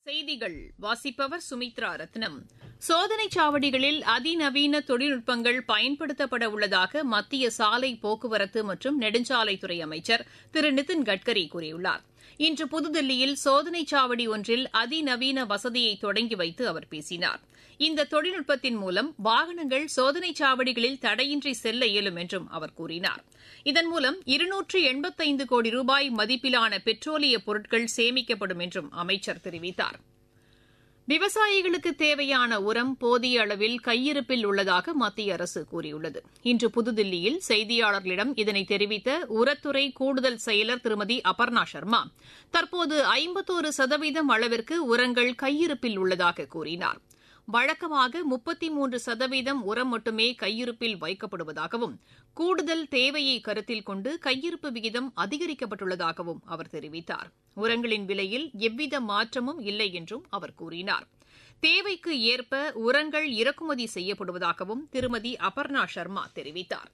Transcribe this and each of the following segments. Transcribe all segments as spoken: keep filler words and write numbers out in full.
செய்திகள் வாசிப்பவர் சுமித்ரா ரத்னம். சோதனைச் சாவடிகளில் அதிநவீன தொழில்நுட்பங்கள் பயன்படுத்தப்பட உள்ளதாக மத்திய சாலை போக்குவரத்து மற்றும் நெடுஞ்சாலைத்துறை அமைச்சர் திரு நிதின் கட்கரி கூறியுள்ளார். இன்று புதுதில்லியில் சோதனைச் சாவடி ஒன்றில் அதிநவீன வசதியை தொடங்கி வைத்து அவர் பேசினார். இந்த தொழில்நுட்பத்தின் மூலம் வாகனங்கள் சோதனைச் சாவடிகளில் தடையின்றி செல்ல இயலும் என்றும் அவர் கூறினார். இதன் மூலம் இருநூற்று எண்பத்தைந்து கோடி ரூபாய் மதிப்பிலான பெட்ரோலிய பொருட்கள் சேமிக்கப்படும் என்றும் அமைச்சர் தெரிவித்தார். விவசாயிகளுக்கு தேவையான உரம் போதிய அளவில் கையிருப்பில் உள்ளதாக மத்திய அரசு கூறியுள்ளது. இன்று புதுதில்லியில் செய்தியாளர்களிடம் இதனை தெரிவித்த உரத்துறை கூடுதல் செயலர் திருமதி அபர்ணா சர்மா, தற்போது ஐம்பத்தொரு சதவீதம் அளவிற்கு உரங்கள் கையிருப்பில் உள்ளதாக கூறினார். வழக்கமாக முப்பத்தி மூன்று சதவீதம் உரம் மட்டுமே கையிருப்பில் வைக்கப்படுவதாகவும் கூடுதல் தேவையை கருத்தில் கொண்டு கையிருப்பு விகிதம் அதிகரிக்கப்பட்டுள்ளதாகவும் அவர் தெரிவித்தார். உரங்களின் விலையில் எவ்வித மாற்றமும் இல்லை என்றும் அவர் கூறினார். தேவைக்கு ஏற்ப உரங்கள் இறக்குமதி செய்யப்படுவதாகவும் திருமதி அபர்ணா சர்மா தெரிவித்தார்.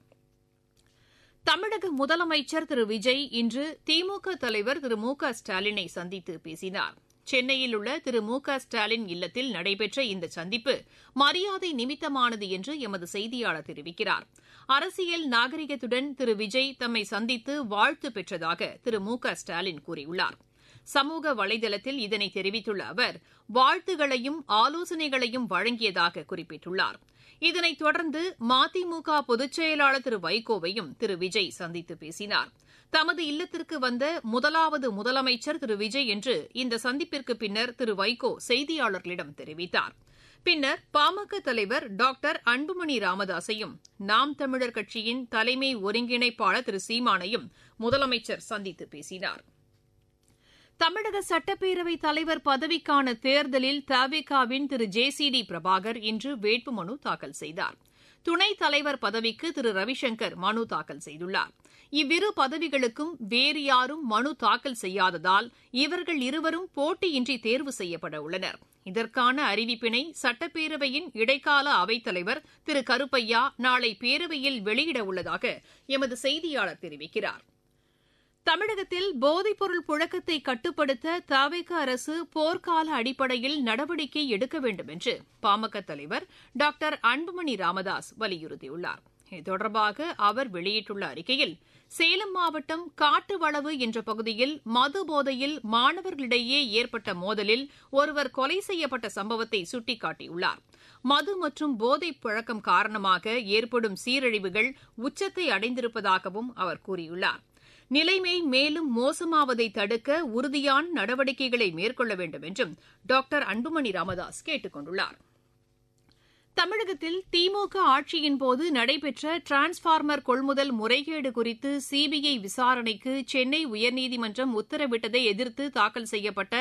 தமிழக முதலமைச்சர் திரு விஜய் இன்று திமுக தலைவர் திரு மு க ஸ்டாலினை சந்தித்து பேசினார். சென்னையில் உள்ள திரு மு க ஸ்டாலின் இல்லத்தில் நடைபெற்ற இந்த சந்திப்பு மரியாதை நிமித்தமானது என்று எமது செய்தியாளர் தெரிவிக்கிறார். அரசியல் நாகரிகத்துடன் திரு விஜய் தம்மை சந்தித்து வாழ்த்து பெற்றதாக திரு மு க ஸ்டாலின் கூறியுள்ளார். சமூக வலைதளத்தில் இதனை தெரிவித்துள்ள அவர் வாழ்த்துகளையும் ஆலோசனைகளையும் வழங்கியதாக குறிப்பிட்டுள்ளார். இதனைத் தொடர்ந்து மதிமுக பொதுச் செயலாளர் திரு வைகோவையும் திரு விஜய் சந்தித்து பேசினார். தமது இல்லத்திற்கு வந்த முதலாவது முதலமைச்சர் திரு விஜய் என்று இந்த சந்திப்பிற்கு பின்னர் திரு வைகோ செய்தியாளர்களிடம் தெரிவித்தார். பின்னர் பாமக தலைவர் டாக்டர் அன்புமணி ராமதாசையும் நாம் தமிழர் கட்சியின் தலைமை ஒருங்கிணைப்பாளர் திரு சீமானையும் முதலமைச்சர் சந்தித்து பேசினார். தமிழக சட்டப்பேரவைத் தலைவர் பதவிக்கான தேர்தலில் தவிகாவின் திரு ஜே சி டி பிரபாகர் இன்று வேட்புமனு தாக்கல் செய்தார். துணைத் தலைவர் பதவிக்கு திரு ரவிசங்கர் மனு தாக்கல் செய்துள்ளார். இவ்விரு பதவிகளுக்கும் வேறு யாரும் மனு தாக்கல் செய்யாததால் இவர்கள் இருவரும் போட்டியின்றி தேர்வு செய்யப்பட உள்ளனர். இதற்கான அறிவிப்பினை சட்டப்பேரவையின் இடைக்கால அவைத்தலைவர் திரு கருப்பையா நாளை பேரவையில் வெளியிட உள்ளதாக எமது செய்தியாளர் தெரிவிக்கிறார். தமிழகத்தில் போதைப்பொருள் புழக்கத்தை கட்டுப்படுத்த தவிக அரசு போர்க்கால அடிப்படையில் நடவடிக்கை எடுக்க வேண்டும் என்று பாமக தலைவர் டாக்டர் அன்புமணி ராமதாஸ் வலியுறுத்தியுள்ளார். இது தொடர்பாக அவர் வெளியிட்டுள்ள அறிக்கையில், சேலம் மாவட்டம் காட்டுவளவு என்ற பகுதியில் மது போதையில் மாணவர்களிடையே ஏற்பட்ட மோதலில் ஒருவர் கொலை செய்யப்பட்ட சம்பவத்தை சுட்டிக்காட்டியுள்ளார். மது மற்றும் போதைப் பழக்கம் காரணமாக ஏற்படும் சீரழிவுகள் உச்சத்தை அடைந்திருப்பதாகவும் அவர் கூறியுள்ளார். நிலைமை மேலும் மோசமாவதை தடுக்க உறுதியான நடவடிக்கைகளை மேற்கொள்ள வேண்டும் என்றும் டாக்டர் அன்புமணி ராமதாஸ் கேட்டுக் கொண்டுள்ளார். தமிழகத்தில் திமுக ஆட்சியின்போது நடைபெற்ற டிரான்ஸ்பார்மர் கொள்முதல் முறைகேடு குறித்து சிபிஐ விசாரணைக்கு சென்னை உயர்நீதிமன்றம் உத்தரவிட்டதை எதிர்த்து தாக்கல் செய்யப்பட்ட